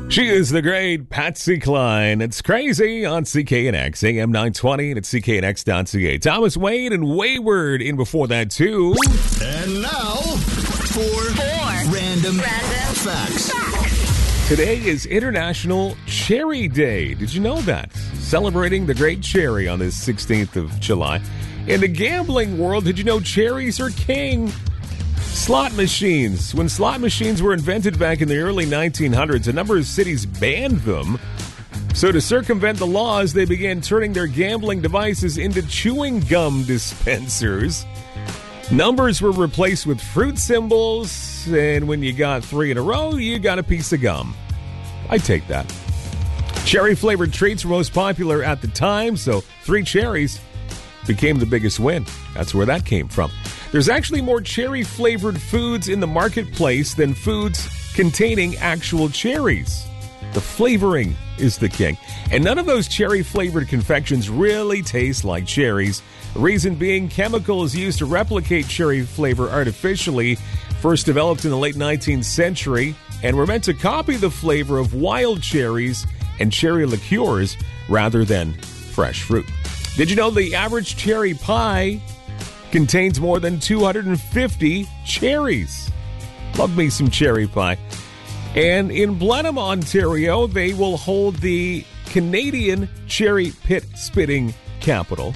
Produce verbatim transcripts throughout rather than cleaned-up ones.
She is the great Patsy Cline. It's crazy on C K N X, A M nine twenty and at C K N X dot C A. Thomas Wade and Wayward in before that, too. And now, for Four. Random, Random Facts. Facts. Today is International Cherry Day. Did you know that? Celebrating the great cherry on this sixteenth of July. In the gambling world, did you know cherries are king? Slot machines. When slot machines were invented back in the early nineteen hundreds, a number of cities banned them. So to circumvent the laws, they began turning their gambling devices into chewing gum dispensers. Numbers were replaced with fruit symbols, and when you got three in a row, you got a piece of gum. I take that. Cherry-flavored treats were most popular at the time, so three cherries became the biggest win. That's where that came from. There's actually more cherry-flavored foods in the marketplace than foods containing actual cherries. The flavoring is the king. And none of those cherry-flavored confections really taste like cherries. The reason being, chemicals used to replicate cherry flavor artificially first developed in the late nineteenth century and were meant to copy the flavor of wild cherries and cherry liqueurs rather than fresh fruit. Did you know the average cherry pie contains more than two hundred fifty cherries? Love me some cherry pie. And in Blenheim, Ontario, they will hold the Canadian Cherry Pit Spitting Capital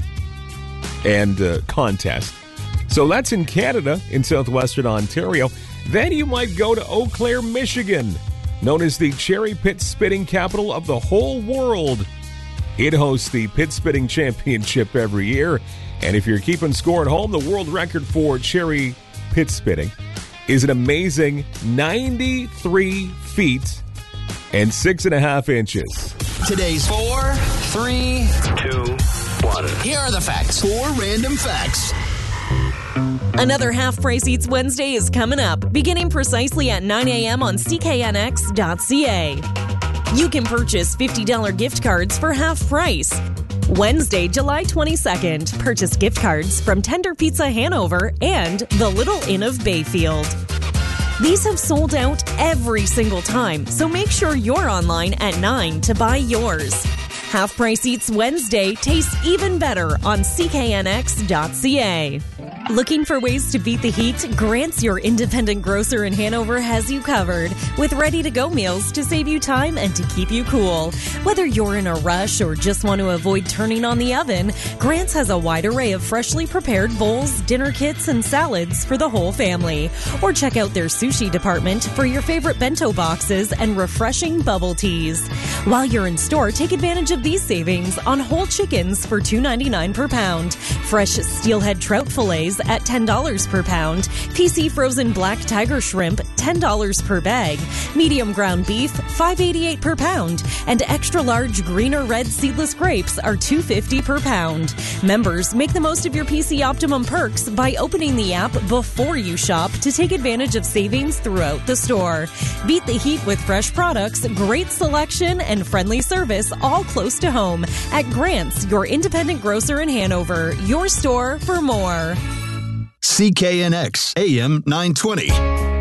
and uh, contest. So that's in Canada, in southwestern Ontario. Then you might go to Eau Claire, Michigan, known as the Cherry Pit Spitting Capital of the whole world. It hosts the Pit Spitting Championship every year. And if you're keeping score at home, the world record for cherry pit spitting is an amazing ninety-three feet and six and a half inches. Today's Four, three, two, one. here are the facts. Four Random Facts. Another Half Price Eats Wednesday is coming up, beginning precisely at nine a.m. on C K N X dot C A. You can purchase fifty dollars gift cards for half price. Wednesday, July twenty-second, purchase gift cards from Tender Pizza Hanover and the Little Inn of Bayfield. These have sold out every single time, so make sure you're online at nine to buy yours. Half Price Eats Wednesday tastes even better on C K N X dot C A. Looking for ways to beat the heat? Grant's, your independent grocer in Hanover, has you covered with ready-to-go meals to save you time and to keep you cool. Whether you're in a rush or just want to avoid turning on the oven, Grant's has a wide array of freshly prepared bowls, dinner kits, and salads for the whole family. Or check out their sushi department for your favorite bento boxes and refreshing bubble teas. While you're in store, take advantage of these savings on whole chickens for two dollars and ninety-nine cents per pound, fresh steelhead trout fillets at ten dollars per pound, P C frozen black tiger shrimp ten dollars per bag, medium ground beef five dollars and eighty-eight cents per pound, and extra large green or red seedless grapes are two dollars and fifty cents per pound. Members, make the most of your P C Optimum perks by opening the app before you shop to take advantage of savings throughout the store. Beat the heat with fresh products, great selection, and friendly service all close to home at Grant's, your independent grocer in Hanover. Your store for more. C K N X A M nine twenty.